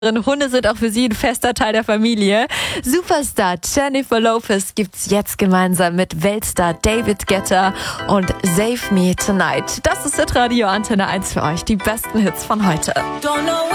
Hunde sind auch für sie ein fester Teil der Familie. Superstar Jennifer Lopez gibt's jetzt gemeinsam mit Weltstar David Guetta und Save Me Tonight. Das ist Hitradio Antenne 1 für euch, die besten Hits von heute.